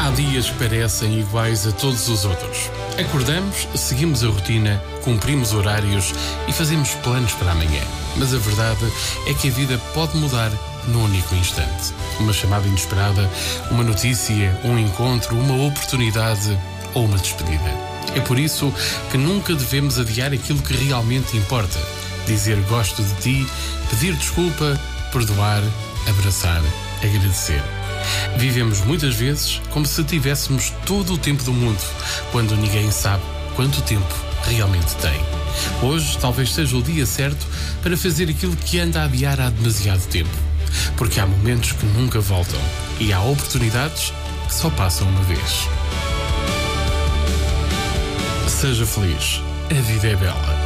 Há dias que parecem iguais a todos os outros. Acordamos, seguimos a rotina, cumprimos horários e fazemos planos para amanhã. Mas a verdade é que a vida pode mudar num único instante. Uma chamada inesperada, uma notícia, um encontro, uma oportunidade ou uma despedida. É por isso que nunca devemos adiar aquilo que realmente importa. Dizer gosto de ti, pedir desculpa, perdoar, abraçar, agradecer. Vivemos muitas vezes como se tivéssemos todo o tempo do mundo, quando ninguém sabe quanto tempo realmente tem. Hoje talvez seja o dia certo para fazer aquilo que anda a adiar há demasiado tempo. Porque há momentos que nunca voltam e há oportunidades que só passam uma vez. Seja feliz. A vida é bela.